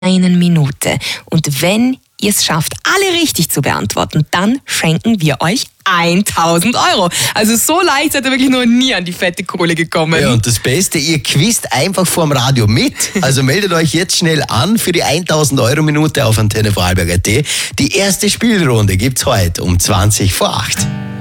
Minute. Und wenn ihr es schafft, alle richtig zu beantworten, dann schenken wir euch 1.000 Euro. Also so leicht seid ihr wirklich noch nie an die fette Kohle gekommen. Ja, und das Beste, ihr quizt einfach vorm Radio mit. Also meldet euch jetzt schnell an für die 1.000 Euro Minute auf Antenne Vorarlberg.at. Die erste Spielrunde gibt's heute um 20 vor 8.